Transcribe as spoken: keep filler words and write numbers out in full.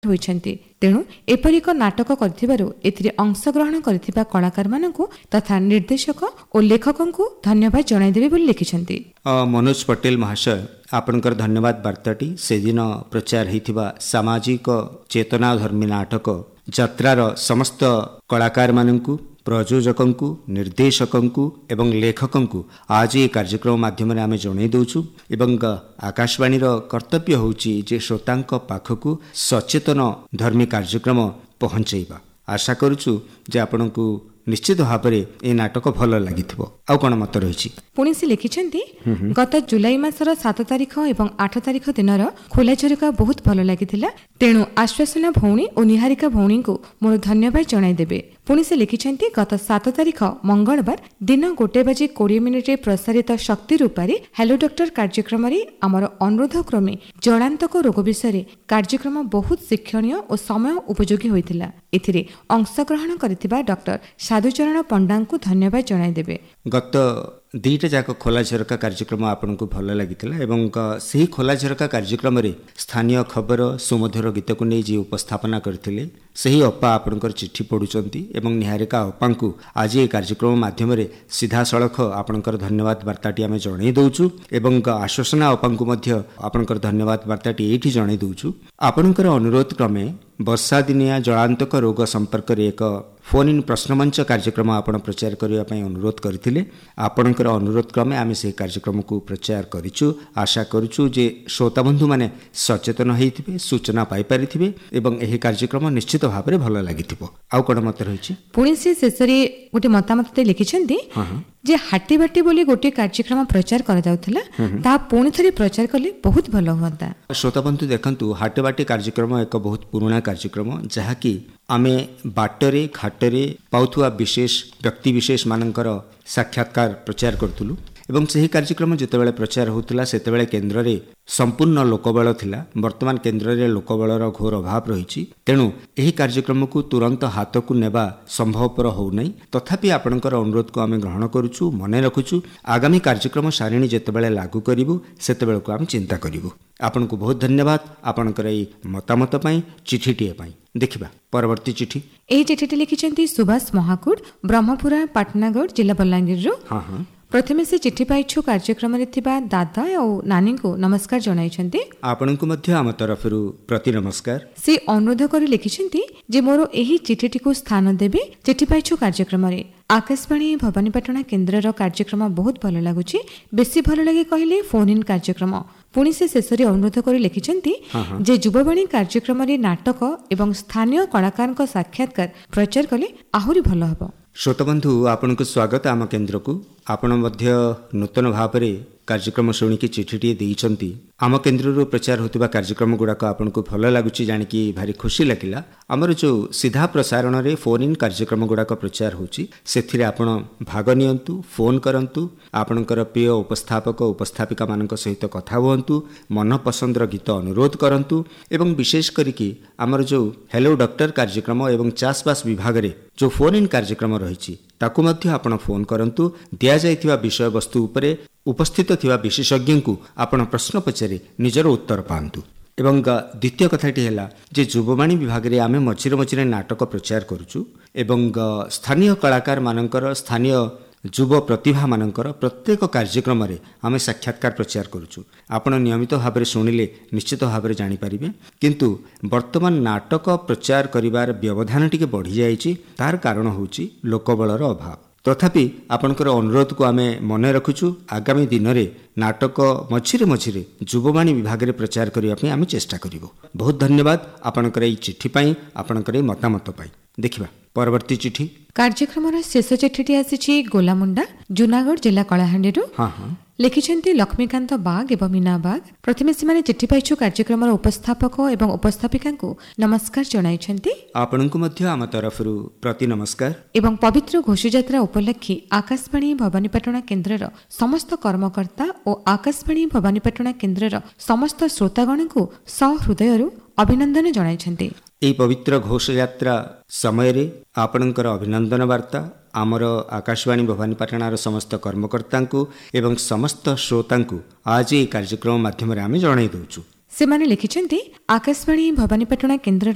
ହୋଇଛନ୍ତି। ତେଣୁ ଏପରି ଏକ ନାଟକ କରିଥିବାରୁ ଏଥିରେ ଅଂଶଗ୍ରହଣ କରିଥିବା କଳାକାରମାନଙ୍କୁ ତଥା ନିର୍ଦ୍ଦେଶକ ଓ ଲେଖକଙ୍କୁ ଧନ୍ୟବାଦ ଜଣାଇଦେବେ ବୋଲି ଲେଖିଛନ୍ତି। ମନୋଜ ପଟେଲ ମହାଶୟ, ଆପଣଙ୍କର ଧନ୍ୟବାଦ ବାର୍ତ୍ତାଟି ସେଦିନ ପ୍ରଚାର ହୋଇଥିବା ସାମାଜିକ ଚେତନାଧର୍ମୀ ନାଟକ ଯାତ୍ରାର ସମସ୍ତ କଳାକାରମାନଙ୍କୁ, ପ୍ରଯୋଜକଙ୍କୁ, ନିର୍ଦ୍ଦେଶକଙ୍କୁ ଏବଂ ଲେଖକଙ୍କୁ ଆଜି ଏ କାର୍ଯ୍ୟକ୍ରମ ମାଧ୍ୟମରେ ଆମେ ଜଣାଇ ଦେଉଛୁ। ଏବଂ ଆକାଶବାଣୀର କର୍ତ୍ତବ୍ୟ ହେଉଛି ଯେ ଶ୍ରୋତାଙ୍କ ପାଖକୁ ସଚେତନ ଧର୍ମୀ କାର୍ଯ୍ୟକ୍ରମ ପହଞ୍ଚାଇବା। ଆଶା କରୁଛୁ ଯେ ଆପଣଙ୍କୁ ନିଶ୍ଚିତ ଭାବରେ ଏ ନାଟକ ଭଲ ଲାଗିଥିବ। ଆଉ କ'ଣ ମତ ରହିଛି? ପୁଣି ସେ ଲେଖିଛନ୍ତି, ଗତ ଜୁଲାଇ ମାସର ସାତ ତାରିଖ ଏବଂ ଆଠ ତାରିଖ ଦିନର ଖୋଲା ଝରକା ବହୁତ ଭଲ ଲାଗିଥିଲା। ତେଣୁ ଆଶ୍ୱାସନା ଭଉଣୀ ଓ ନିହାରିକା ଭଉଣୀଙ୍କୁ ମୋର ଧନ୍ୟବାଦ ଜଣାଇଦେବେ। ପୁଣି ସେ ଲେଖିଛନ୍ତି, ଗତ ସାତ ତାରିଖ ମଙ୍ଗଳବାର ଦିନ ଗୋଟେ ବାଜି କୋଡ଼ିଏ ମିନିଟ୍ରେ ପ୍ରସାରିତ ଶକ୍ତି ରୂପାରେ ହ୍ୟାଲୋ ଡକ୍ଟର କାର୍ଯ୍ୟକ୍ରମରେ ଆମର ଅନୁରୋଧ କ୍ରମେ ଜଳାନ୍ତକ ରୋଗ ବିଷୟରେ କାର୍ଯ୍ୟକ୍ରମ ବହୁତ ଶିକ୍ଷଣୀୟ ଓ ସମୟ ଉପଯୋଗୀ ହୋଇଥିଲା। ଏଥିରେ ଅଂଶଗ୍ରହଣ କରିଥିବା ଡକ୍ଟର ସାଧୁଚରଣ ପଣ୍ଡାଙ୍କୁ ଧନ୍ୟବାଦ ଜଣାଇଦେବେ। ଗତ ଦୁଇଟା ଯାକ ଖୋଲା ଝରକା କାର୍ଯ୍ୟକ୍ରମ ଆପଣଙ୍କୁ ଭଲ ଲାଗିଥିଲା ଏବଂ ସେହି ଖୋଲା ଝରକା କାର୍ଯ୍ୟକ୍ରମରେ ସ୍ଥାନୀୟ ଖବର, ସୁମଧୁର ଗୀତକୁ ନେଇ ଯିଏ ଉପସ୍ଥାପନା କରିଥିଲେ ସେହି ଅପା ଆପଣଙ୍କର ଚିଠି ପଢ଼ୁଛନ୍ତି ଏବଂ ନିହାରିକା ଅପାଙ୍କୁ ଆଜି ଏ କାର୍ଯ୍ୟକ୍ରମ ମାଧ୍ୟମରେ ସିଧାସଳଖ ଆପଣଙ୍କର ଧନ୍ୟବାଦ ବାର୍ତ୍ତାଟି ଆମେ ଜଣାଇ ଦେଉଛୁ ଏବଂ ଆଶ୍ୱାସନା ଅପାଙ୍କୁ ମଧ୍ୟ ଆପଣଙ୍କର ଧନ୍ୟବାଦ ବାର୍ତ୍ତାଟି ଏଇଠି ଜଣାଇ ଦେଉଛୁ। ଆପଣଙ୍କର ଅନୁରୋଧ କ୍ରମେ ବର୍ଷା ଦିନିଆ ଜଳାନ୍ତକ ରୋଗ ସମ୍ପର୍କରେ ଏକ ଫୋନ୍ ଇନ୍ ପ୍ରଶ୍ନମଞ୍ଚ କାର୍ଯ୍ୟକ୍ରମ ଆପଣ ପ୍ରଚାର କରିବା ପାଇଁ ଅନୁରୋଧ କରିଥିଲେ। ଆପଣଙ୍କର ଅନୁରୋଧ କ୍ରମେ ଆମେ ସେହି କାର୍ଯ୍ୟକ୍ରମକୁ ପ୍ରଚାର କରିଛୁ। ଆଶା କରୁଛୁ ଯେ ଶ୍ରୋତାବନ୍ଧୁମାନେ ସଚେତନ ହୋଇଥିବେ, ସୂଚନା ପାଇପାରିଥିବେ ଏବଂ ଏହି କାର୍ଯ୍ୟକ୍ରମ ନିଶ୍ଚିତ ଭାବରେ ଭଲ ଲାଗିଥିବ। ଆଉ କ'ଣ ମତ ରହିଛି? ପୁଣି ସେ ଶେଷରେ ଗୋଟେ ମତାମତ ଲେଖିଛନ୍ତି ଯେ ହାଟିବାଟି ବୋଲି ଗୋଟିଏ କାର୍ଯ୍ୟକ୍ରମ ପ୍ରଚାର କରାଯାଉଥିଲା, ତାହା ପୁଣି ଥରେ ପ୍ରଚାର କଲେ ବହୁତ ଭଲ ହୁଅନ୍ତା। ଶ୍ରୋତାବନ୍ଧୁ ଦେଖନ୍ତୁ, ହାଟବାଟି କାର୍ଯ୍ୟକ୍ରମ ଏକ ବହୁତ ପୁରୁଣା କାର୍ଯ୍ୟକ୍ରମ, ଯାହାକି ଆମେ ବାଟରେ ଘାଟରେ ପାଉଥିବା ବିଶେଷ ବ୍ୟକ୍ତିବିଶେଷ ମାନଙ୍କର ସାକ୍ଷାତକାର ପ୍ରଚାର କରୁଥିଲୁ ଏବଂ ସେହି କାର୍ଯ୍ୟକ୍ରମ ଯେତେବେଳେ ପ୍ରଚାର ହେଉଥିଲା ସେତେବେଳେ କେନ୍ଦ୍ରରେ ସମ୍ପୂର୍ଣ୍ଣ ଲୋକବଳ ଥିଲା। ବର୍ତ୍ତମାନ କେନ୍ଦ୍ରରେ ଲୋକବଳର ଘୋର ଅଭାବ ରହିଛି। ତେଣୁ ଏହି କାର୍ଯ୍ୟକ୍ରମକୁ ତୁରନ୍ତ ହାତକୁ ନେବା ସମ୍ଭବପର ହେଉନାହିଁ। ତଥାପି ଆପଣଙ୍କର ଅନୁରୋଧକୁ ଆମେ ଗ୍ରହଣ କରୁଛୁ, ମନେ ରଖୁଛୁ। ଆଗାମୀ କାର୍ଯ୍ୟକ୍ରମ ସାରିଣୀ ଯେତେବେଳେ ଲାଗୁ କରିବୁ ସେତେବେଳକୁ ଆମେ ଚିନ୍ତା କରିବୁ। ଆପଣଙ୍କୁ ବହୁତ ଧନ୍ୟବାଦ ଆପଣଙ୍କର ଏହି ମତାମତ ପାଇଁ, ଚିଠିଟିଏ ପାଇଁ। ଦେଖିବା ପରବର୍ତ୍ତୀ ଚିଠି। ଏହି ଚିଠିଟି ଲେଖିଛନ୍ତି ସୁଭାଷ ମହାକୁଡ଼, ବ୍ରହ୍ମପୁରା, ପାଟନାଗଡ଼ ଜିଲ୍ଲା, ବଲାଙ୍ଗୀରରୁ। ହଁ ହଁ ପ୍ରଥମେ ସେ ଚିଠି ପାଇଛୁ କାର୍ଯ୍ୟକ୍ରମରେ ଥିବା ଦାଦା ଆଉ ନାନୀଙ୍କୁ ନମସ୍କାର ଜଣାଇଛନ୍ତି। ଆପଣଙ୍କୁ ମଧ୍ୟ ଆମ ତରଫରୁ ପ୍ରତି ନମସ୍କାର। ସେ ଅନୁରୋଧ କରି ଲେଖିଛନ୍ତି ଯେ ମୋର ଏହି ଚିଠିଟିକୁ ସ୍ଥାନ ଦେବେ ଚିଠି ପାଇଛୁ କାର୍ଯ୍ୟକ୍ରମରେ। ଆକାଶବାଣୀ ଭବାନୀପାଟଣା କେନ୍ଦ୍ରର କାର୍ଯ୍ୟକ୍ରମ ବହୁତ ଭଲ ଲାଗୁଛି। ବେଶୀ ଭଲ ଲାଗେ କହିଲେ ଫୋନ୍ ଇନ୍ କାର୍ଯ୍ୟକ୍ରମ। ପୁଣି ସେ ଶେଷରେ ଅନୁରୋଧ କରି ଲେଖିଛନ୍ତି ଯେ ଯୁବବାଣୀ କାର୍ଯ୍ୟକ୍ରମରେ ନାଟକ ଏବଂ ସ୍ଥାନୀୟ କଳାକାରଙ୍କ ସାକ୍ଷାତକାର ପ୍ରଚାର କଲେ ଆହୁରି ଭଲ ହେବ। ଶ୍ରୋତବନ୍ଧୁ, ଆପଣଙ୍କୁ ସ୍ୱାଗତ ଆମ କେନ୍ଦ୍ରକୁ। ଆପଣ ମଧ୍ୟ ନୂତନ ଭାବରେ କାର୍ଯ୍ୟକ୍ରମ ଶୁଣିକି ଚିଠିଟିଏ ଦେଇଛନ୍ତି। ଆମ କେନ୍ଦ୍ରରୁ ପ୍ରଚାର ହେଉଥିବା କାର୍ଯ୍ୟକ୍ରମ ଗୁଡ଼ାକ ଆପଣଙ୍କୁ ଭଲ ଲାଗୁଛି ଜାଣିକି ଭାରି ଖୁସି ଲାଗିଲା। ଆମର ଯେଉଁ ସିଧା ପ୍ରସାରଣରେ ଫୋନ୍ ଇନ୍ କାର୍ଯ୍ୟକ୍ରମ ଗୁଡ଼ାକ ପ୍ରଚାର ହେଉଛି ସେଥିରେ ଆପଣ ଭାଗ ନିଅନ୍ତୁ, ଫୋନ୍ କରନ୍ତୁ, ଆପଣଙ୍କର ପ୍ରିୟ ଉପସ୍ଥାପକ ଉପସ୍ଥାପିକାମାନଙ୍କ ସହିତ କଥା ହୁଅନ୍ତୁ, ମନପସନ୍ଦର ଗୀତ ଅନୁରୋଧ କରନ୍ତୁ ଏବଂ ବିଶେଷ କରିକି ଆମର ଯେଉଁ ହ୍ୟାଲୋ ଡକ୍ଟର କାର୍ଯ୍ୟକ୍ରମ ଏବଂ ଚାଷବାସ ବିଭାଗରେ ଯେଉଁ ଫୋନ୍ ଇନ୍ କାର୍ଯ୍ୟକ୍ରମ ରହିଛି ତାକୁ ମଧ୍ୟ ଆପଣ ଫୋନ୍ କରନ୍ତୁ। ଦିଆଯାଇଥିବା ବିଷୟବସ୍ତୁ ଉପରେ ଉପସ୍ଥିତ ଥିବା ବିଶେଷଜ୍ଞଙ୍କୁ ଆପଣ ପ୍ରଶ୍ନ ପଚାରି ନିଜର ଉତ୍ତର ପାଆନ୍ତୁ। ଏବଂ ଦ୍ୱିତୀୟ କଥାଟି ହେଲା ଯେ ଯୁବବାଣୀ ବିଭାଗରେ ଆମେ ମଝିରେ ମଝିରେ ନାଟକ ପ୍ରଚାର କରୁଛୁ ଏବଂ ସ୍ଥାନୀୟ କଳାକାରମାନଙ୍କର, ସ୍ଥାନୀୟ ଯୁବ ପ୍ରତିଭାମାନଙ୍କର ପ୍ରତ୍ୟେକ କାର୍ଯ୍ୟକ୍ରମରେ ଆମେ ସାକ୍ଷାତକାର ପ୍ରଚାର କରୁଛୁ। ଆପଣ ନିୟମିତ ଭାବରେ ଶୁଣିଲେ ନିଶ୍ଚିତ ଭାବରେ ଜାଣିପାରିବେ। କିନ୍ତୁ ବର୍ତ୍ତମାନ ନାଟକ ପ୍ରଚାର କରିବାର ବ୍ୟବଧାନ ଟିକେ ବଢ଼ିଯାଇଛି। ତାର କାରଣ ହେଉଛି ଲୋକବଳର ଅଭାବ। ତଥାପି ଆପଣଙ୍କର ଅନୁରୋଧକୁ ଆମେ ମନେ ରଖୁଛୁ। ଆଗାମୀ ଦିନରେ ନାଟକ ମଝିରେ ମଝିରେ ଯୁବବାଣୀ ବିଭାଗରେ ପ୍ରଚାର କରିବା ପାଇଁ ଆମେ ଚେଷ୍ଟା କରିବୁ। ବହୁତ ଧନ୍ୟବାଦ ଆପଣଙ୍କର ଏହି ଚିଠି ପାଇଁ, ଆପଣଙ୍କର ଏହି ମତାମତ ପାଇଁ। ଦେଖିବା ପରବର୍ତ୍ତୀ ଚିଠି। କାର୍ଯ୍ୟକ୍ରମର ଶେଷ ଚିଠିଟି ଆସିଛି ଗୋଲାମୁଣ୍ଡା, ଜୁନାଗଡ଼ ଜିଲ୍ଲା, କଳାହାଣ୍ଡିରୁ। ହଁ ହଁ ଲେଖିଛନ୍ତି ଲକ୍ଷ୍ମୀକାନ୍ତ ବାଗ ଏବଂ ମୀନା ବାଗ। ପ୍ରଥମେ ସେମାନେ ଚିଠି ପାଇଛୁ କାର୍ଯ୍ୟକ୍ରମର ଉପସ୍ଥାପକ ଏବଂ ଉପସ୍ଥାପିକାଙ୍କୁ ନମସ୍କାର ଜଣାଇଛନ୍ତି। ଆପଣଙ୍କୁ ମଧ୍ୟ ଆମ ତରଫରୁ ପ୍ରତି ନମସ୍କାର। ଏବଂ ପବିତ୍ର ଘୋଷଯାତ୍ରା ଉପଲକ୍ଷେ ଆକାଶବାଣୀ ଭବାନୀପାଟଣା କେନ୍ଦ୍ରର ସମସ୍ତ କର୍ମକର୍ତ୍ତା ଓ ଆକାଶବାଣୀ ଭବାନୀପାଟଣା କେନ୍ଦ୍ରର ସମସ୍ତ ଶ୍ରୋତାଗଣଙ୍କୁ ସହୃଦୟରୁ ଅଭିନନ୍ଦନ ଜଣାଇଛନ୍ତି। ଏହି ପବିତ୍ର ଘୋଷଯାତ୍ରା ସମୟରେ ଆପଣଙ୍କର ଅଭିନନ୍ଦନ ବାର୍ତ୍ତା ଆମର ଆକାଶବାଣୀ ଭବାନୀପାଟଣାର ସମସ୍ତ କର୍ମକର୍ତ୍ତାଙ୍କୁ ଏବଂ ସମସ୍ତ ଶ୍ରୋତାଙ୍କୁ ଆଜି ଏହି କାର୍ଯ୍ୟକ୍ରମ ମାଧ୍ୟମରେ ଆମେ ଜଣାଇ ଦେଉଛୁ। ସେମାନେ ଲେଖିଛନ୍ତି ଆକାଶବାଣୀ ଭବାନୀପାଟଣା କେନ୍ଦ୍ରର